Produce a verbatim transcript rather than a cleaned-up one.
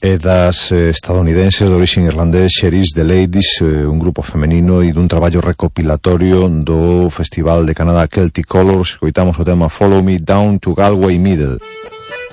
e das eh, estadounidenses de orixen irlandés Cherise the Ladies, eh, un grupo femenino e dun traballo recopilatorio do Festival de Canadá Celtic Colors. Escoitamos o tema Follow Me Down to Galway Middle.